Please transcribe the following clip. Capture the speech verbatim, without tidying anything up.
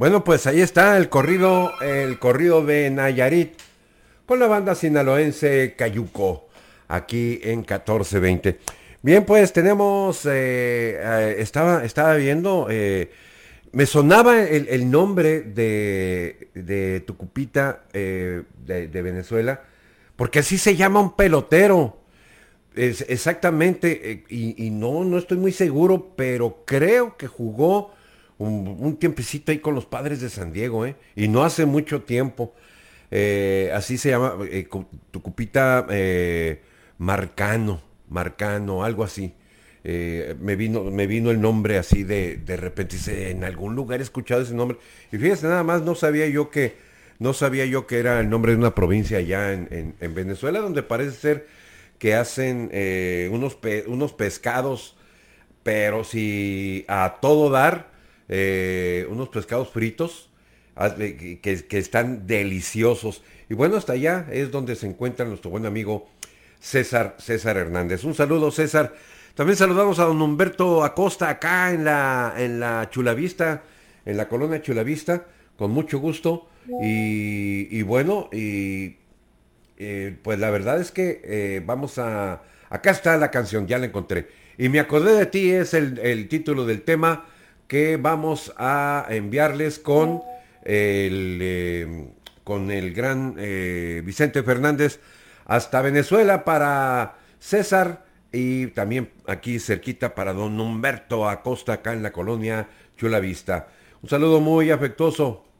Bueno, pues ahí está el corrido, el corrido de Nayarit con la banda sinaloense Cayuco, aquí en catorce veinte. Bien, pues tenemos, eh, eh, estaba, estaba viendo, eh, me sonaba el, el nombre de, de Tucupita eh, de, de Venezuela, porque así se llama un pelotero. Es, exactamente, eh, y, y no, no estoy muy seguro, pero creo que jugó un, un tiempecito ahí con los Padres de San Diego, ¿eh? Y no hace mucho tiempo. Eh, así se llama, eh, cu- Tucupita eh, Marcano, Marcano, algo así. Eh, me vino, me vino el nombre así de, de repente, dice, en algún lugar he escuchado ese nombre. Y fíjese, nada más no sabía yo que, no sabía yo que era el nombre de una provincia allá en, en- en Venezuela, donde parece ser que hacen eh, unos, pe- unos pescados, pero si a todo dar, eh, unos pescados fritos haz de- que, que- que están deliciosos. Y bueno, hasta allá es donde se encuentra nuestro buen amigo César, César Hernández. Un saludo, César. También saludamos a don Humberto Acosta acá en la, en la Chulavista, en la colonia Chulavista, con mucho gusto. Y, y bueno, y eh, pues la verdad es que eh, vamos a... Acá está la canción, ya la encontré. Y me acordé de ti, es el, el título del tema que vamos a enviarles con el, eh, con el gran eh, Vicente Fernández hasta Venezuela para César y también aquí cerquita para don Humberto Acosta acá en la colonia Chula Vista. Un saludo muy afectuoso.